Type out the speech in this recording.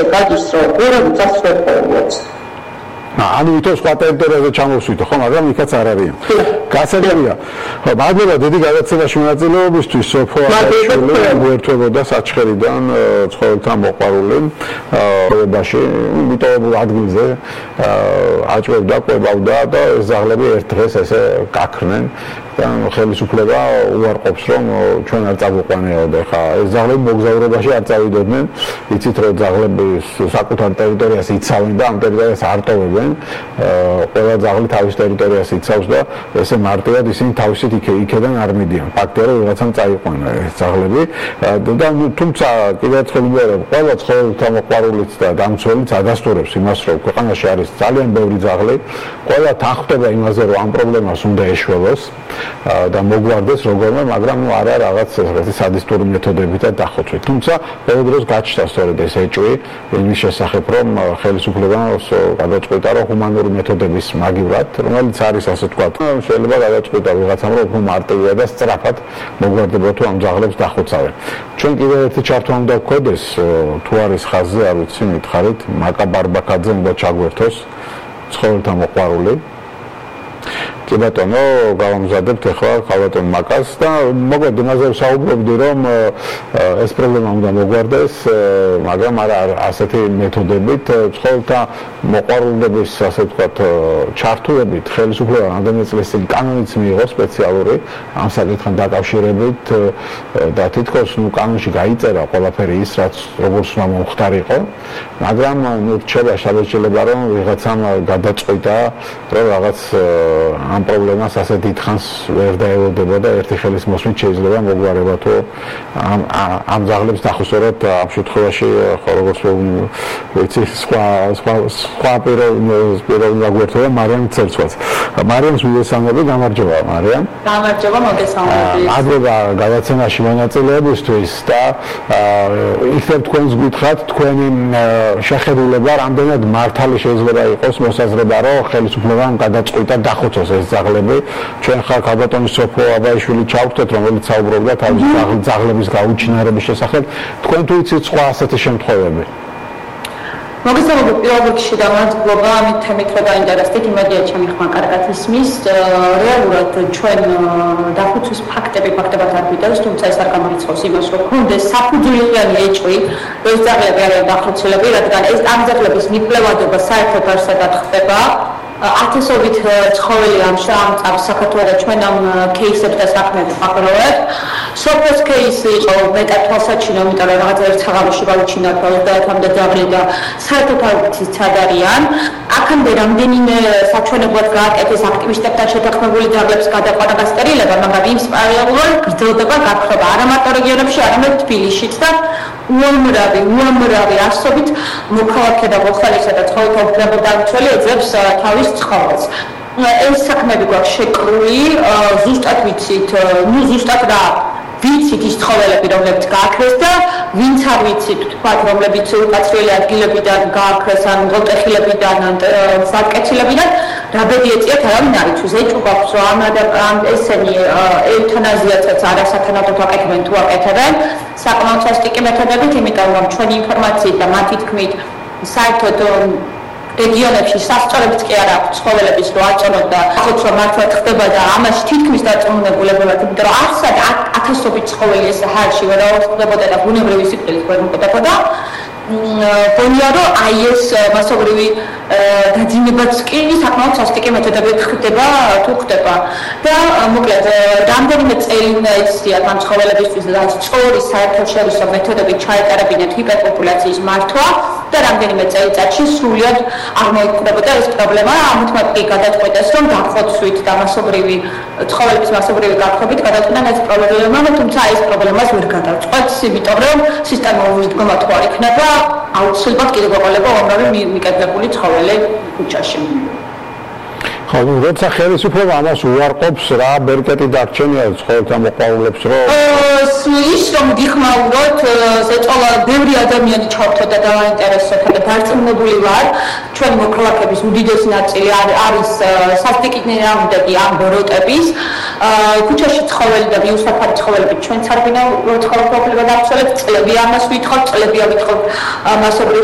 გადის რომ ორი წასვლა ანუ ვითომ სხვა ტერიტორიაზე ჩამოვსვითო ხო მაგრამ იქაც არ არის გასაგებია ხო მადლობა დიდი გადაცემაში მონაწილეობისთვის სოფო აბაშელი გვერდებოდა საჩხერიდან ცხოველთა მოყვარული ებაში მიტოვებულ ადგილზე აჭრევდა ყვებავდა და ზაღლები ერთ დღეს ესე გაქრნენ და ხელისუფლება უარყოფს რომ ჩვენ არ წაგვიყვანეოდ ხა ეს ზაღლები მოგზაურობაში არ წავიდოდნენ იცით რომ ზაღლები საკუთარ ტერიტორიას იცავენ და ამ ტერიტორიას არ ტოვებენ ყველა ზაღლი თავის ტერიტორიას იცავს და ესე მარტივად ისინი თავისით იქედან არ მიდიან ფაქტია რომ ვიღაცამ წაიყვანა ეს ზაღლები და თუმცა კიდევ ერთხელ ვიმეორებ ყველა ცხოველთა მოყვარულიც და დამცველიც ადასტურებს იმას რომ ქვეყანაში არის ძალიან ბევრი ზაღლი ყველა თანხმდება იმაზე რომ ამ პრობლემას უნდა ეშვებოს და მოგვარდეს როგორმე მაგრამ არა რაღაც ესეთი სადისტური მეთოდებითა დახოცვით თუმცა ბევრ დროს გაჩნდა სწორედ ეს ეჭვი იმის შესახებ რომ ხელისუფლებამ გადაწყვიტა რომ ჰუმანური მეთოდების მაგივრად რომელიც არის ასე ვთქვათ შეიძლება გადაწყვიტა ვიღაცამ რომ უფრო მარტივია და სწრაფად მოგვარდება თუ ამ ზაღლებს დახოცავენ ჩვენ კიდევ ერთი ჩართვა უნდა გქონდეს თუ არის ხაზზე არ ვიცი მითხარით მაკა ბარბაკაძე უნდა ჩაგვერთოს ცხოველთა მოყვარული კი ბატონო გავამზადებთ ახლა ხალბატონ მაკას და მოკლედ იმაზე ვსაუბრობდი რომ ეს პრობლემა უნდა მოგვარდეს მაგრამ არა ასეთი მეთოდებით ცხოველთა მოყვარულების ასე ვთქვათ ჩართულებით ხელისუფლება რამდენიმე წლის წინ კანონიც მიიღო სპეციალური ამ საკითხთან დაკავშირებით და თითქოს კანონში გაიწერა ყველაფერი ის რაც როგორც უნდა მომხდარიყო მაგრამ რჩება შაბეჭდილება რომ ვიღაცამ გადაწყვიტა რომ რაღაც ამ პრობლემას ასე დიდხანს ვერ დაელოდება და ერთი ხელის მოსვლით შეიძლება მოგვარება თუ ამ ზაღლებს დახუსოროთ ამ შემთხვევაში ხო როგორც ვიცი სხვა პიროვნებად გვერდება მარიამ ცერცვაც მარიამს მივესალმები გამარჯობა მარიამ გამარჯობა მოგესალმებით მადლობა გადაცემაში მონაწილეობისთვის და იქნებ თქვენს გითხრათ თქვენი შეხედულება რამდენად მართალი შეიძლება იყოს მოსაზრება რომ ხელისუფლებამ გადაწყვიტა დახოცოს ეს ზაღლები ჩვენ ხარ ქალბატონი სოფო აბაიშვილი ჩავხვდეთ რომელიც საუბრობდა თავის ზაღლების გაუჩინარების შესახებ თქვენ თუ იცით სხვა ასეთი შემთხვევები მოგესალმებით პირველ რიგში დამარცხება ამით თემით რომ დაინტერესდით იმედია ჩემი ხმა კარგად ისმის რეალურად ჩვენ დახოცვის ფაქტებად არ ვიდევს თუმცა ეს არ გამოიწვევს იმას რომ კონდეს საფუძვლიანი ეჭვი რომ ეს ზაღლები არიან დახოცილები რადგან ეს ამ ზაღლების მიკვლევადობა საერთოდ არ ხდება ათასობით ცხოველი ამ წამს საქართველოს ჩვენ ამ кейსებთან საქმეებს ვაპაროვებთ. სოფოს кейსი იყო მეტად თვალსაჩინო, იმიტომ რომ რაღაც ერთ საღამოში გავუჩინოთ 30-მდე ზაღლი და საერთოდ არ ვიცი სად არიან. აქამდე რამდენიმე საჩვენებლად გააკეთეს აქტივისტებთან შეთანხმებული ზაღლებს გადაყვანა და სტერილება, მაგრამ იმის პარალელურად გრძელდება გაქრობა არა მარტო რეგიონებში, არამედ თბილისშიც და უამრავი ასობით მოქალაქე და მოხალისე და ცხოველთა უფლებადამცველი ეძებს თავის ცხოველს. ეს საქმეები გვაქვს შეკრული, ზუსტად ვიცით, ზუსტად რა ვიცით ის ცხოველები, რომლებიც გააქრეს და ვინც არ ვიცით, თქვათ, რომლებიც უკაცრიელი ადგილებიდან გააქრეს, ან მღელტეხილებიდან, ან სარკეცილებიდან, რა ბედი ეწიათ, არავინ არ იცის. ეჭვი გვაქვს, რომ ესენი ევთანაზიაცაც არასათანადოდ აკეთებენ თუ აკეთებენ, საკმაოდ სასტიკი მეთოდებით, იმიტომ რომ ჩვენი ინფორმაციით და მათი თქმით, საერთოდ რეგიონებში სასწორებით კი არ აქვს ცხოველების რო აწონოთ და ახოც რომ მართლა ხდება და ამაში თითქმის დაწუნებულებულად, იმიტომ რომ არსად ათასობით ცხოველი ეს ჰაერში ვერაუწყდებოდა და ბუნებრივი სიკვდილით ვერ მოკვდებოდა. გონია რომ აი ეს მასობრივი დაძინებაც კი საკმაოდ სასტიკი მეთოდებით ხდება თუ ხდება და მოკლედ რამდენიმე წელი უნდა ეცდიათ ამ ცხოველებისთვის რაც სწორი საერთაშორისო მეთოდებით ჩაეტარებინათ ჰიპერპოპულაციის მართვა და რამდენიმე წელიწადში სრულად არ მოიკვდებოდა ეს პრობლემა. ამით კი გადაწყვეტეს რომ გახოცვით და მასობრივი ცხოველების მასობრივი გაქრობით გადაწყვეტენ ეს პრობლემა, თუმცა ეს პრობლემას ვერ გადავწყვეტს, იმიტომ რომ სისტემური მდგომა თუ არ იქნება აუცილებლად კიდევ გვეყოლება უამრავი მიკედლებული ცხოველი ქუჩაში. ხო, როცა ხელისუფლება ამას უარყოფს, რა ბერკეტი დარჩენია ცხოველთა მოყვარულებს რომ ის რომ გიხმაუროთ, ზეწოლა ბევრი ადამიანი ჩავთო და დაინტერესოთ და დარწმუნებული ვარ, ჩვენ მოქალაქეების უდიდესი ნაწილი არის სასტიკინეამდები ამ ბოროტების. ქუჩაში ცხოველი და მიუსაფარი ცხოველები ჩვენც არ ვინაუთ ცხოველთა უფლებადამცველებს, წლები ამას ვითხოვთ, წლები ავითხოთ მასობრივ